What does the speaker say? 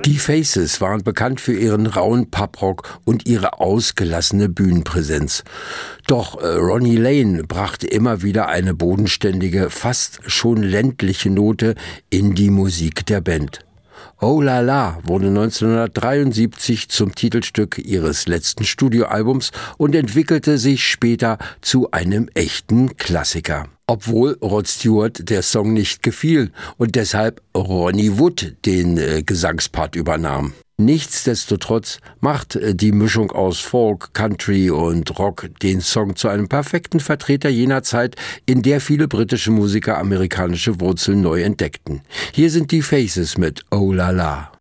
Die Faces waren bekannt für ihren rauen Pubrock und ihre ausgelassene Bühnenpräsenz. Doch Ronnie Lane brachte immer wieder eine bodenständige, fast schon ländliche Note in die Musik der Band. Oh La La wurde 1973 zum Titelstück ihres letzten Studioalbums und entwickelte sich später zu einem echten Klassiker. Obwohl Rod Stewart der Song nicht gefiel und deshalb Ronnie Wood den Gesangspart übernahm. Nichtsdestotrotz macht die Mischung aus Folk, Country und Rock den Song zu einem perfekten Vertreter jener Zeit, in der viele britische Musiker amerikanische Wurzeln neu entdeckten. Hier sind die Faces mit Oh La La.